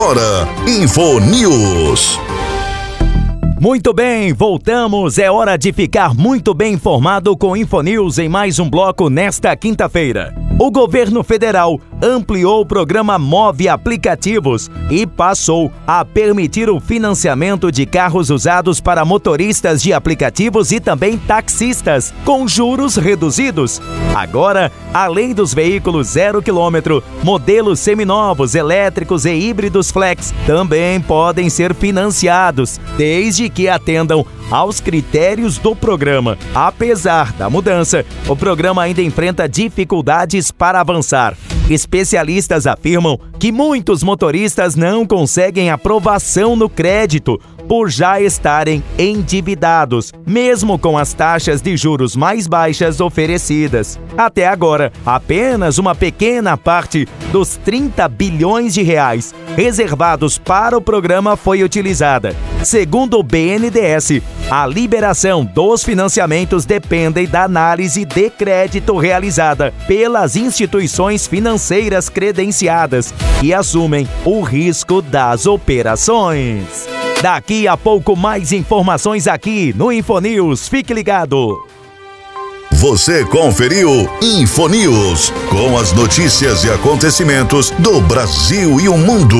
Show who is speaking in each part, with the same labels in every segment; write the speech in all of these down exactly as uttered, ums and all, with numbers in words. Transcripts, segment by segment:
Speaker 1: Agora, Infonews.
Speaker 2: Muito bem, voltamos. É hora de ficar muito bem informado com Infonews em mais um bloco nesta quinta-feira. O governo federal ampliou o programa Move Aplicativos e passou a permitir o financiamento de carros usados para motoristas de aplicativos e também taxistas, com juros reduzidos. Agora, além dos veículos zero quilômetro, modelos seminovos, elétricos e híbridos flex também podem ser financiados, desde que atendam aos critérios do programa. Apesar da mudança, o programa ainda enfrenta dificuldades para avançar. Especialistas afirmam que muitos motoristas não conseguem aprovação no crédito por já estarem endividados, mesmo com as taxas de juros mais baixas oferecidas. Até agora, apenas uma pequena parte dos trinta bilhões de reais reservados para o programa foi utilizada. Segundo o B N D E S, a liberação dos financiamentos depende da análise de crédito realizada pelas instituições financeiras credenciadas que assumem o risco das operações. Daqui a pouco mais informações aqui no Infonews. Fique ligado!
Speaker 1: Você conferiu Infonews, com as notícias e acontecimentos do Brasil e o mundo.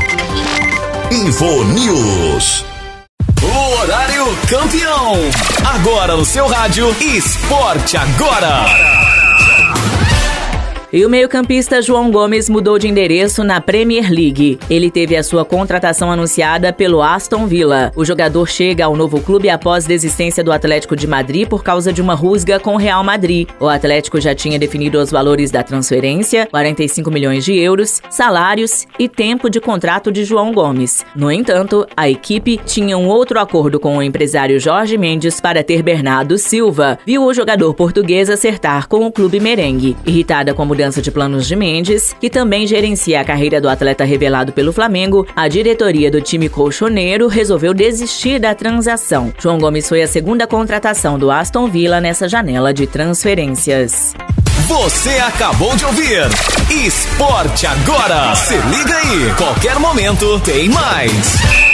Speaker 1: Infonews.
Speaker 3: O horário campeão. Agora no seu rádio, Esporte Agora.
Speaker 4: E o meio-campista João Gomes mudou de endereço na Premier League. Ele teve a sua contratação anunciada pelo Aston Villa. O jogador chega ao novo clube após desistência do Atlético de Madrid por causa de uma rusga com o Real Madrid. O Atlético já tinha definido os valores da transferência, quarenta e cinco milhões de euros, salários e tempo de contrato de João Gomes. No entanto, a equipe tinha um outro acordo com o empresário Jorge Mendes para ter Bernardo Silva. Viu o jogador português acertar com o clube merengue. Irritada com a mudança de planos de Mendes, que também gerencia a carreira do atleta revelado pelo Flamengo, a diretoria do time colchoneiro resolveu desistir da transação. João Gomes foi a segunda contratação do Aston Villa nessa janela de transferências.
Speaker 3: Você acabou de ouvir Esporte Agora. Se liga aí, qualquer momento tem mais.